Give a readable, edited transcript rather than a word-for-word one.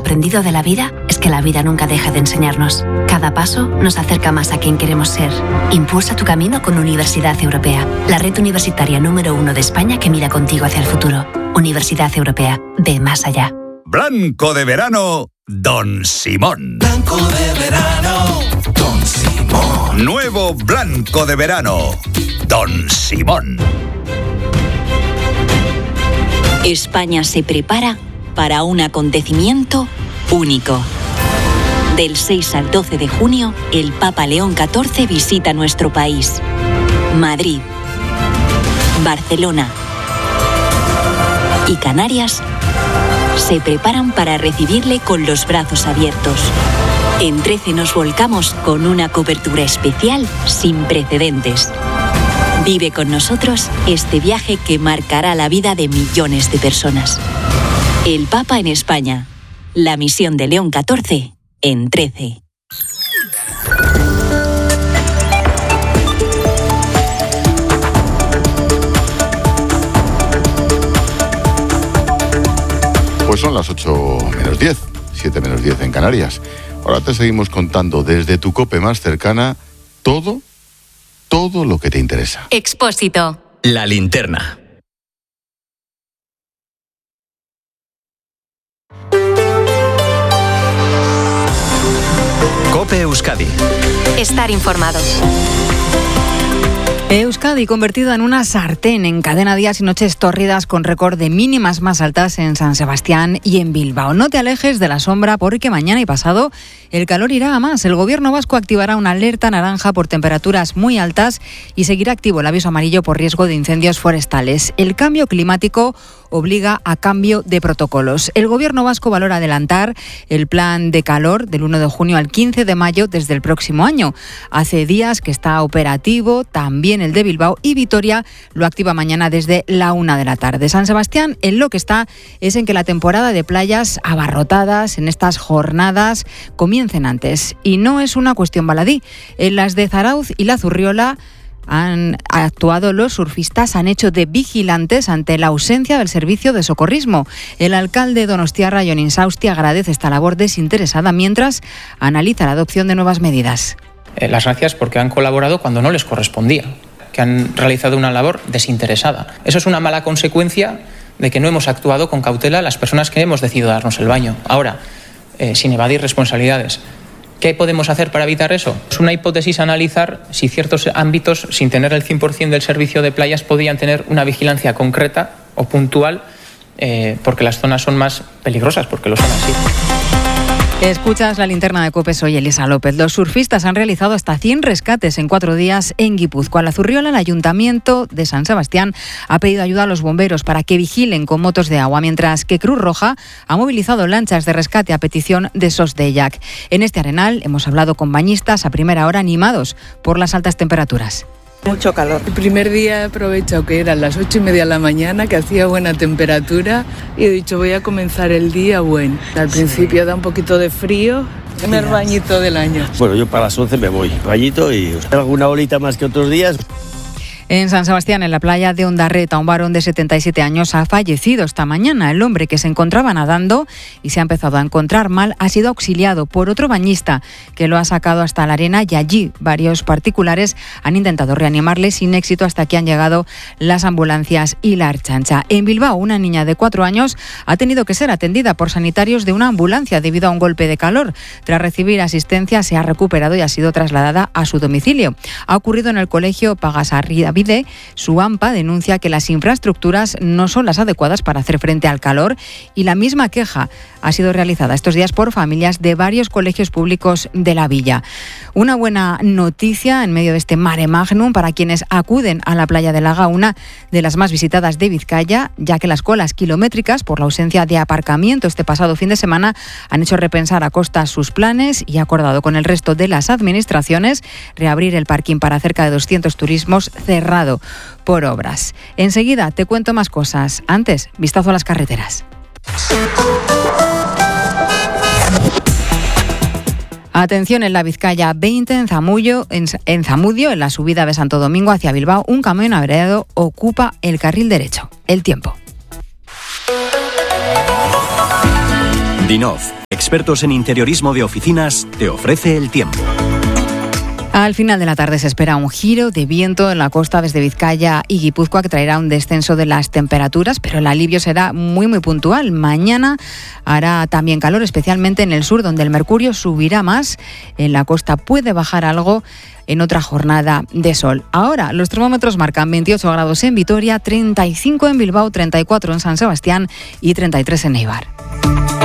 aprendido de la vida es que la vida nunca deja de enseñarnos. Cada paso nos acerca más a quien queremos ser. Impulsa tu camino con Universidad Europea, la red universitaria número 1 de España que mira contigo hacia el futuro. Universidad Europea, ve más allá. Blanco de verano, Don Simón. Blanco de verano, Don Simón. Nuevo blanco de verano, Don Simón. España se prepara para un acontecimiento único. Del 6 al 12 de junio, el Papa León XIV visita nuestro país. Madrid, Barcelona y Canarias se preparan para recibirle con los brazos abiertos. En 13 nos volcamos con una cobertura especial sin precedentes. Vive con nosotros este viaje que marcará la vida de millones de personas. El Papa en España. La misión de León XIV en 13. Pues son las 8 menos 10, 7 menos 10 en Canarias. Ahora te seguimos contando desde tu COPE más cercana todo lo que te interesa. Expósito. La linterna. COPE Euskadi. Estar informado. Euskadi convertida en una sartén, encadena días y noches tórridas con récord de mínimas más altas en San Sebastián y en Bilbao. No te alejes de la sombra porque mañana y pasado el calor irá a más. El gobierno vasco activará una alerta naranja por temperaturas muy altas y seguirá activo el aviso amarillo por riesgo de incendios forestales. El cambio climático obliga a cambio de protocolos. El gobierno vasco valora adelantar el plan de calor del 1 de junio al 15 de mayo desde el próximo año. Hace días que está operativo también el de Bilbao y Vitoria lo activa mañana desde la 1 de la tarde. San Sebastián en lo que está es en que la temporada de playas abarrotadas en estas jornadas comiencen antes. Y no es una cuestión baladí. En las de Zarauz y la Zurriola han actuado los surfistas, han hecho de vigilantes ante la ausencia del servicio de socorrismo. El alcalde donostiarra, Jon Insausti, agradece esta labor desinteresada mientras analiza la adopción de nuevas medidas. Las gracias porque han colaborado cuando no les correspondía, que han realizado una labor desinteresada. Eso es una mala consecuencia de que no hemos actuado con cautela las personas que hemos decidido darnos el baño. Ahora, sin evadir responsabilidades. ¿Qué podemos hacer para evitar eso? Es una hipótesis analizar si ciertos ámbitos, sin tener el 100% del servicio de playas, podrían tener una vigilancia concreta o puntual, porque las zonas son más peligrosas, porque lo son así. Escuchas la linterna de COPE, soy Elisa López. Los surfistas han realizado hasta 100 rescates en 4 días en Guipúzcoa. La Zurriola, el Ayuntamiento de San Sebastián, ha pedido ayuda a los bomberos para que vigilen con motos de agua, mientras que Cruz Roja ha movilizado lanchas de rescate a petición de SOS Deiak. En este arenal hemos hablado con bañistas a primera hora animados por las altas temperaturas. Mucho calor. El primer día he aprovechado que eran las 8:30 de la mañana, que hacía buena temperatura, y he dicho voy a comenzar el día bueno. Al principio da un poquito de frío, primer bañito del año. Bueno, yo para las 11 me voy, bañito y alguna bolita más que otros días. En San Sebastián, en la playa de Ondarreta, un varón de 77 años ha fallecido esta mañana. El hombre que se encontraba nadando y se ha empezado a encontrar mal ha sido auxiliado por otro bañista que lo ha sacado hasta la arena y allí varios particulares han intentado reanimarle sin éxito hasta que han llegado las ambulancias y la Ertzaintza. En Bilbao, una niña de 4 años ha tenido que ser atendida por sanitarios de una ambulancia debido a un golpe de calor. Tras recibir asistencia, se ha recuperado y ha sido trasladada a su domicilio. Ha ocurrido en el colegio Pagasarrida. Su AMPA denuncia que las infraestructuras no son las adecuadas para hacer frente al calor y la misma queja ha sido realizada estos días por familias de varios colegios públicos de la villa. Una buena noticia en medio de este mare magnum para quienes acuden a la playa de la Gauna, una de las más visitadas de Vizcaya, ya que las colas kilométricas por la ausencia de aparcamiento este pasado fin de semana han hecho repensar a Costa sus planes y ha acordado con el resto de las administraciones reabrir el parking para cerca de 200 turismos cerrado por obras. Enseguida te cuento más cosas. Antes, vistazo a las carreteras. Atención en la Vizcaya 20 en Zamudio, en la subida de Santo Domingo hacia Bilbao, un camión averiado ocupa el carril derecho. El tiempo. Dinov, expertos en interiorismo de oficinas, te ofrece el tiempo. Al final de la tarde se espera un giro de viento en la costa desde Vizcaya y Guipúzcoa que traerá un descenso de las temperaturas, pero el alivio será muy puntual. Mañana hará también calor, especialmente en el sur, donde el mercurio subirá más. En la costa puede bajar algo en otra jornada de sol. Ahora los termómetros marcan 28 grados en Vitoria, 35 en Bilbao, 34 en San Sebastián y 33 en Eibar.